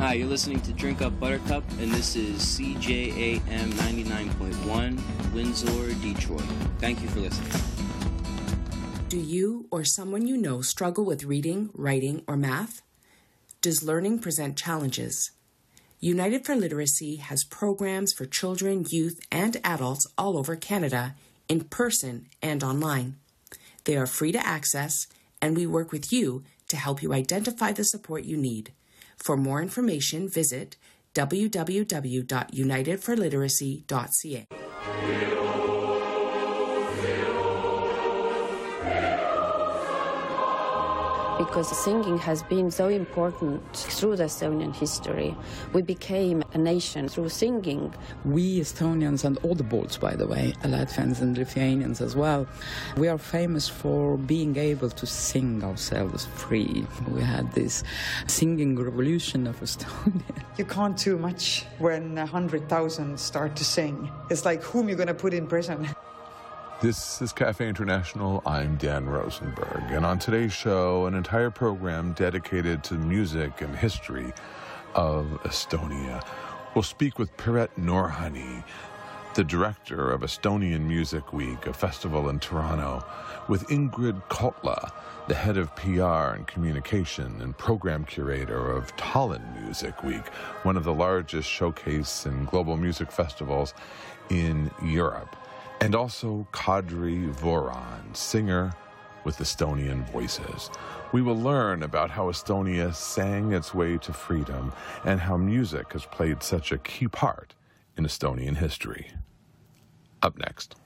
Hi, you're listening to Drink Up Buttercup, and this is CJAM 99.1, Windsor, Detroit. Thank you for listening. Do you or someone you know struggle with reading, writing, or math? Does learning present challenges? United for Literacy has programs for children, youth, and adults all over Canada, in person and online. They are free to access, and we work with you to help you identify the support you need. For more information, visit www.unitedforliteracy.ca. Because singing has been so important through the Estonian history. We became a nation through singing. We Estonians and all the Balts, by the way, Latvians and Lithuanians as well, we are famous for being able to sing ourselves free. We had this singing revolution of Estonia. You can't do much when 100,000 start to sing. It's like, whom you going to put in prison? This is Cafe International. I'm Dan Rosenberg, and on today's show, an entire program dedicated to music and history of Estonia. We'll speak with Piret Norhani, the director of Estonian Music Week, a festival in Toronto, with Ingrid Kotla, the head of PR and communication and program curator of Tallinn Music Week, one of the largest showcase and global music festivals in Europe. And also Kadri Voran, singer with Estonian Voices. We will learn about how Estonia sang its way to freedom and how music has played such a key part in Estonian history. Up next.